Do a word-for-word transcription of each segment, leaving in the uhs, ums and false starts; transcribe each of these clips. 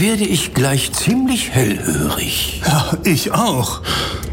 werde ich gleich ziemlich hellhörig. Ja, ich auch.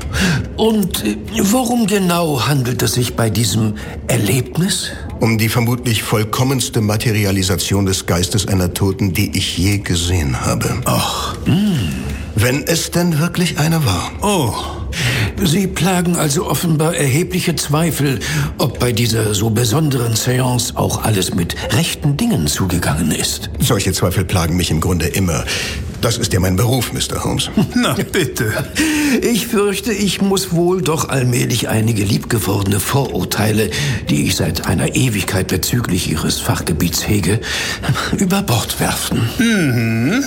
Und äh, worum genau handelt es sich bei diesem Erlebnis? Um die vermutlich vollkommenste Materialisation des Geistes einer Toten, die ich je gesehen habe. Ach. Mm. Wenn es denn wirklich eine war. Oh. Sie plagen also offenbar erhebliche Zweifel, ob bei dieser so besonderen Seance auch alles mit rechten Dingen zugegangen ist. Solche Zweifel plagen mich im Grunde immer. Das ist ja mein Beruf, Mister Holmes. Na, bitte. Ich fürchte, ich muss wohl doch allmählich einige liebgewordene Vorurteile, die ich seit einer Ewigkeit bezüglich Ihres Fachgebiets hege, über Bord werfen. Mhm.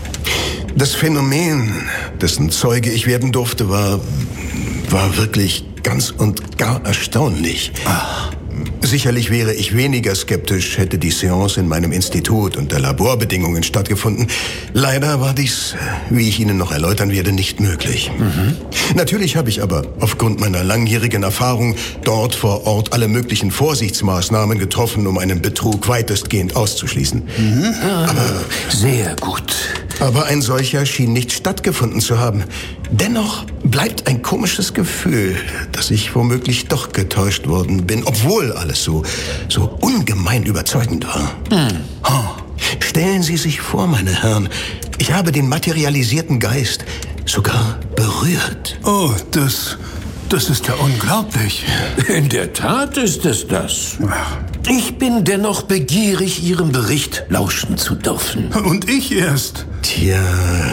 Das Phänomen, dessen Zeuge ich werden durfte, war, war wirklich ganz und gar erstaunlich. Ach. Sicherlich wäre ich weniger skeptisch, hätte die Seance in meinem Institut unter Laborbedingungen stattgefunden. Leider war dies, wie ich Ihnen noch erläutern werde, nicht möglich. Mhm. Natürlich habe ich aber aufgrund meiner langjährigen Erfahrung dort vor Ort alle möglichen Vorsichtsmaßnahmen getroffen, um einen Betrug weitestgehend auszuschließen. Mhm. Aber sehr gut. Aber ein solcher schien nicht stattgefunden zu haben. Dennoch bleibt ein komisches Gefühl, dass ich womöglich doch getäuscht worden bin, obwohl alles so, so ungemein überzeugend war. Hm. Oh. Stellen Sie sich vor, meine Herren, ich habe den materialisierten Geist sogar berührt. Oh, das, das ist ja unglaublich. In der Tat ist es das. Ich bin dennoch begierig, Ihrem Bericht lauschen zu dürfen. Und ich erst. Tja...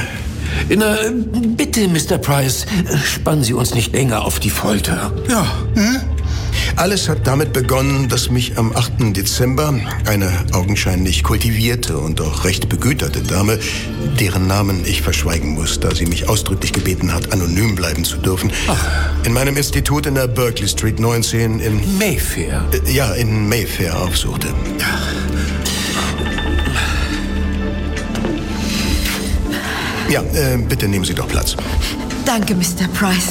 Na, bitte, Mister Price, spannen Sie uns nicht länger auf die Folter. Ja, hm? Alles hat damit begonnen, dass mich am achten Dezember eine augenscheinlich kultivierte und auch recht begüterte Dame, deren Namen ich verschweigen muss, da sie mich ausdrücklich gebeten hat, anonym bleiben zu dürfen, Ach. in meinem Institut in der Berkeley Street neunzehn in... Mayfair? Äh, ja, in Mayfair aufsuchte. Ja, äh, bitte nehmen Sie doch Platz. Danke, Mister Price.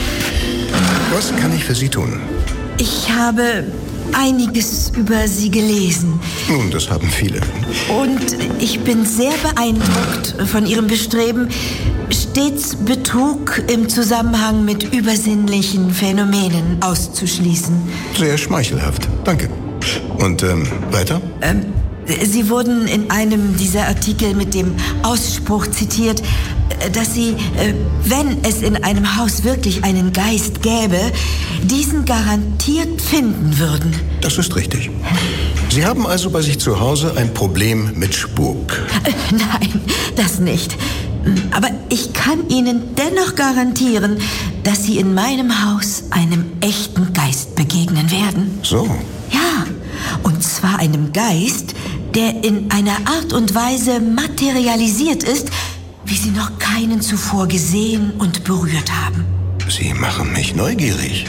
Was kann ich für Sie tun? Ich habe einiges über Sie gelesen. Nun, das haben viele. Und ich bin sehr beeindruckt von Ihrem Bestreben, stets Betrug im Zusammenhang mit übersinnlichen Phänomenen auszuschließen. Sehr schmeichelhaft. Danke. Und, ähm, weiter? Ähm, Sie wurden in einem dieser Artikel mit dem Ausspruch zitiert, dass Sie, wenn es in einem Haus wirklich einen Geist gäbe, diesen garantiert finden würden. Das ist richtig. Sie haben also bei sich zu Hause ein Problem mit Spuk. Nein, das nicht. Aber ich kann Ihnen dennoch garantieren, dass Sie in meinem Haus einem echten Geist begegnen werden. So. Ja, und zwar einem Geist, der in einer Art und Weise materialisiert ist, wie Sie noch keinen zuvor gesehen und berührt haben. Sie machen mich neugierig.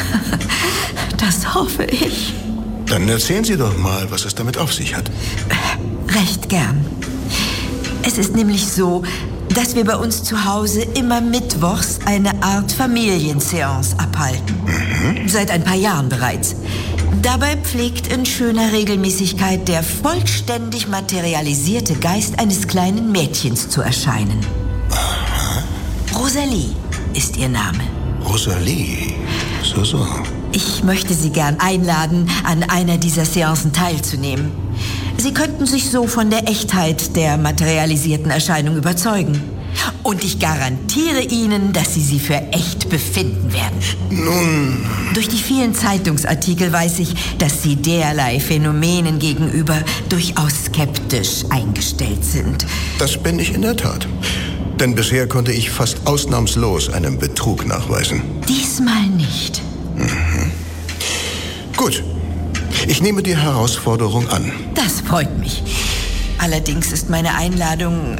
Das hoffe ich. Dann erzählen Sie doch mal, was es damit auf sich hat. Recht gern. Es ist nämlich so, dass wir bei uns zu Hause immer mittwochs eine Art Familienseance abhalten. Mhm. Seit ein paar Jahren bereits. Dabei pflegt in schöner Regelmäßigkeit der vollständig materialisierte Geist eines kleinen Mädchens zu erscheinen. Aha. Rosalie ist ihr Name. Rosalie? So, so. Ich möchte Sie gern einladen, an einer dieser Seancen teilzunehmen. Sie könnten sich so von der Echtheit der materialisierten Erscheinung überzeugen. Und ich garantiere Ihnen, dass Sie sie für echt befinden werden. Nun... Durch die vielen Zeitungsartikel weiß ich, dass Sie derlei Phänomenen gegenüber durchaus skeptisch eingestellt sind. Das bin ich in der Tat. Denn bisher konnte ich fast ausnahmslos einen Betrug nachweisen. Diesmal nicht. Mhm. Gut. Ich nehme die Herausforderung an. Das freut mich. Allerdings ist meine Einladung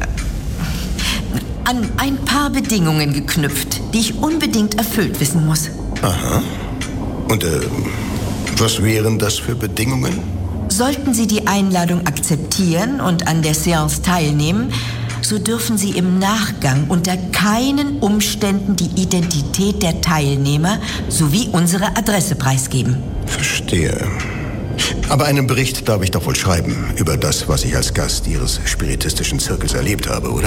an ein paar Bedingungen geknüpft, die ich unbedingt erfüllt wissen muss. Aha. Und äh, was wären das für Bedingungen? Sollten Sie die Einladung akzeptieren und an der Seance teilnehmen, so dürfen Sie im Nachgang unter keinen Umständen die Identität der Teilnehmer sowie unsere Adresse preisgeben. Verstehe. Aber einen Bericht darf ich doch wohl schreiben über das, was ich als Gast Ihres spiritistischen Zirkels erlebt habe, oder?